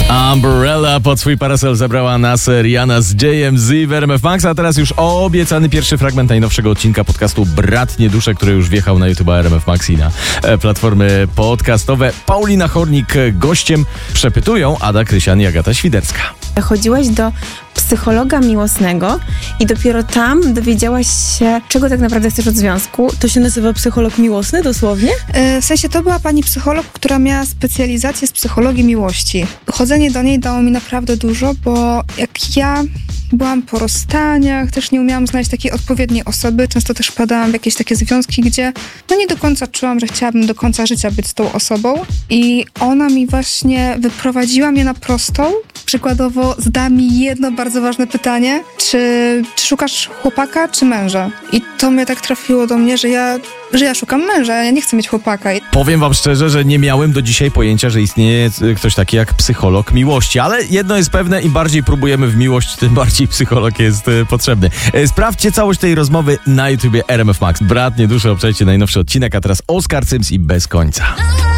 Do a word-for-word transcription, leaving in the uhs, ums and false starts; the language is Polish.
Umbrella pod swój parasol zabrała nas Rihanna z J M Z w R M F Max, a teraz już obiecany pierwszy fragment najnowszego odcinka podcastu Brat Nie Duszę, który już wjechał na YouTube R M F Max i na platformy podcastowe. Paulina Hornik gościem, przepytują Ada Krysian i Agata Świderska. Chodziłaś do psychologa miłosnego i dopiero tam dowiedziałaś się, czego tak naprawdę chcesz od związku. To się nazywa psycholog miłosny dosłownie? W sensie to była pani psycholog, która miała specjalizację z psychologii miłości. Chodzenie do niej dało mi naprawdę dużo, bo jak ja byłam po rozstaniach, też nie umiałam znaleźć takiej odpowiedniej osoby. Często też wpadałam w jakieś takie związki, gdzie no nie do końca czułam, że chciałabym do końca życia być z tą osobą. I ona mi właśnie wyprowadziła mnie na prostą. Przykładowo zadała mi jedno bardzo ważne pytanie, czy, czy szukasz chłopaka, czy męża? I to mnie tak trafiło do mnie, że ja, że ja szukam męża, ja nie chcę mieć chłopaka. Powiem wam szczerze, że nie miałem do dzisiaj pojęcia, że istnieje ktoś taki jak psycholog miłości, ale jedno jest pewne, im bardziej próbujemy w miłość, tym bardziej psycholog jest e, potrzebny. E, sprawdźcie całość tej rozmowy na YouTubie R M F Max. Brat Nie Duszę, obczajcie najnowszy odcinek, a teraz Oskar Cyms i Bez Końca.